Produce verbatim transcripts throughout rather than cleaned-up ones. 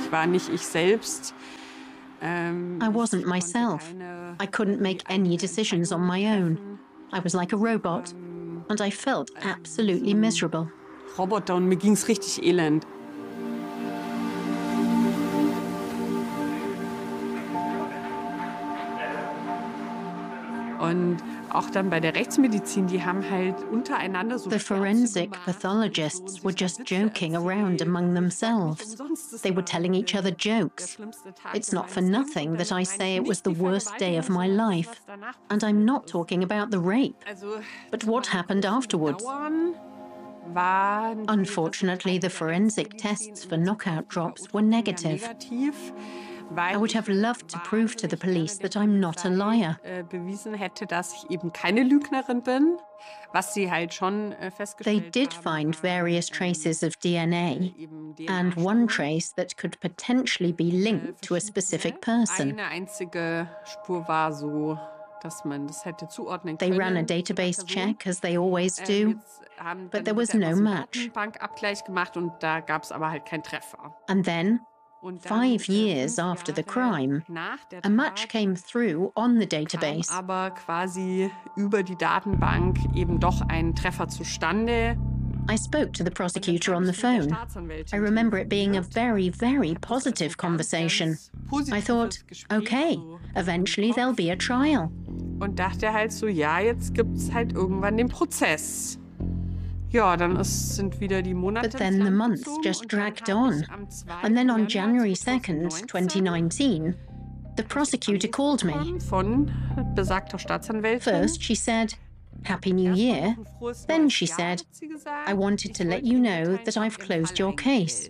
Ich war nicht ich selbst. I wasn't myself. I couldn't make any decisions on my own. I was like a robot, and I felt absolutely miserable. Roboter und mir ging's richtig elend. Und auch dann bei der Rechtsmedizin, die haben halt untereinander so. The forensic pathologists were just joking around among themselves. They were telling each other jokes. It's not for nothing that I say it was the worst day of my life. And I'm not talking about the rape. But what happened afterwards? Unfortunately, the forensic tests for knockout drops were negative. I would have loved to prove to the police that I'm not a liar. Bewiesen hätte, dass ich eben keine Lügnerin bin, was sie halt schon festgestellt haben. They did find various traces of D N A, and one trace that could potentially be linked to a specific person. Eine einzige Spur war so, dass man das hätte zuordnen können. They ran a database check, as they always do, but there was no match. Bankabgleich gemacht und da gab es aber halt keinen Treffer. And then, five years after the crime, a match came through on the database. Aber quasi über die Datenbank eben doch ein Treffer zustande. I spoke to the prosecutor on the phone. I remember it being a very, very positive conversation. I thought, okay, eventually there'll be a trial. Und dachte halt so, ja, jetzt gibt's halt irgendwann den Prozess. Ja, dann ist, sind wieder die Monate. But then the months just dragged on. And then on January second, twenty nineteen, the prosecutor called me. Von besagter Staatsanwältin. First, she said, Happy New Year. Then she said, I wanted to let you know that I've closed your case.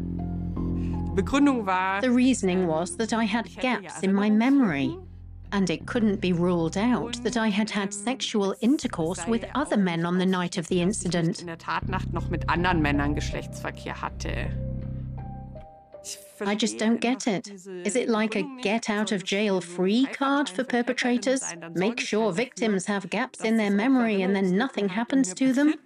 The reasoning was that I had gaps in my memory. And it couldn't be ruled out that I had had sexual intercourse with other men on the night of the incident. In der Tatnacht noch mit anderen Männern Geschlechtsverkehr hatte. I just don't get it. Is it like a get-out-of-jail-free card for perpetrators? Make sure victims have gaps in their memory and then nothing happens to them?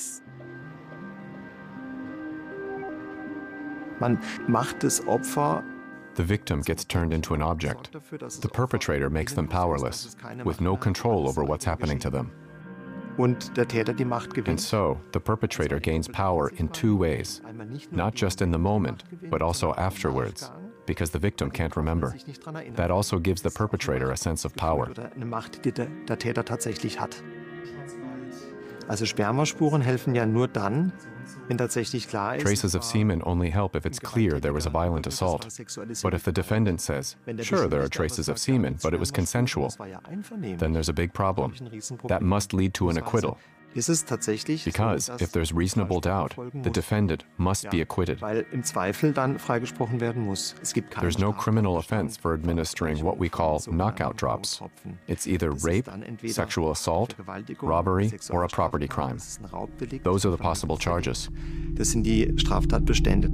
Man macht das Opfer. The victim gets turned into an object. The perpetrator makes them powerless, with no control over what's happening to them. Und der Täter die Macht gewinnt. And so, the perpetrator gains power in two ways, not just in the moment, but also afterwards, because the victim can't remember. That also gives the perpetrator a sense of power. Eine Macht, die der, der Täter tatsächlich hat. Also Spermaspuren helfen ja nur dann, wenn tatsächlich klar ist. Traces of semen only help if it's clear there was a violent assault. But if the defendant says, sure, there are traces of semen, but it was consensual, then there's a big problem. That must lead to an acquittal. Because if there's reasonable doubt, the defendant must be acquitted. There's no criminal offense for administering what we call knockout drops. It's either rape, sexual assault, robbery, or a property crime. Those are the possible charges. Das sind die Straftatbestände.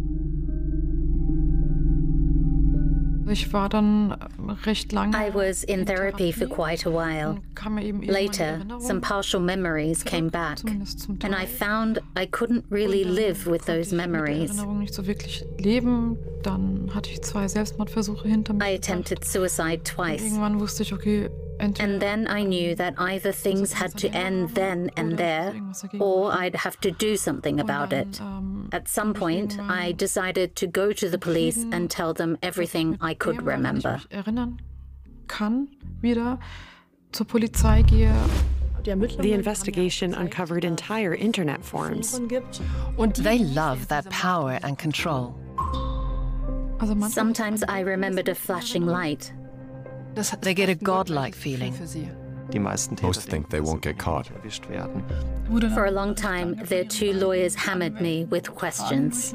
Ich war dann recht lange. I was in therapy for quite a while. Later, some partial memories came back, and I found I couldn't really live with those memories. Nicht so wirklich leben. Dann hatte ich zwei Selbstmordversuche hinter mir. I attempted suicide twice. Irgendwann wusste ich, okay, and then I knew that either things had to end then and there, or I'd have to do something about it. At some point, I decided to go to the police and tell them everything I could remember. Erinnern kann, wieder zur Polizei gehe. The investigation uncovered entire internet forums. They love that power and control. Sometimes I remembered a flashing light. They get a godlike feeling. Most think they won't get caught. For a long time, their two lawyers hammered me with questions.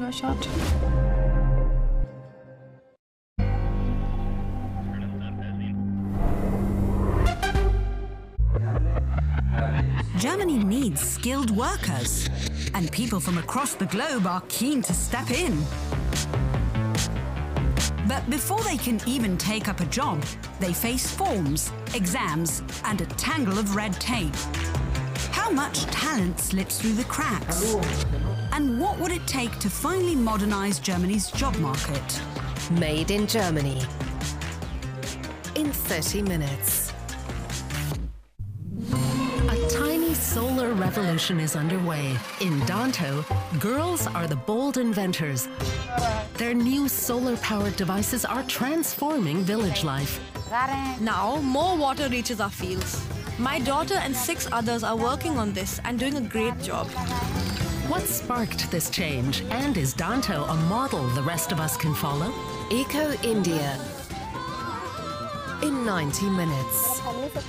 Germany needs skilled workers, and people from across the globe are keen to step in. But before they can even take up a job, they face forms, exams, and a tangle of red tape. How much talent slips through the cracks? And what would it take to finally modernize Germany's job market? Made in Germany. In thirty minutes. A tiny solar revolution is underway. In Danto, girls are the bold inventors. Their new solar-powered devices are transforming village life. Now, more water reaches our fields. My daughter and six others are working on this and doing a great job. What sparked this change? And is Danto a model the rest of us can follow? Eco India. In ninety minutes.